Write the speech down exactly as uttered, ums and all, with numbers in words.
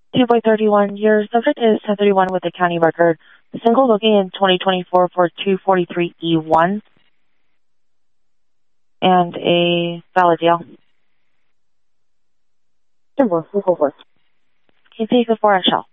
two by thirty-one, your subject is ten thirty-one with a county record. Single booking in twenty twenty-four for two forty-three E one. And a valid deal. Timber, we'll go for it. Can you take the four X L?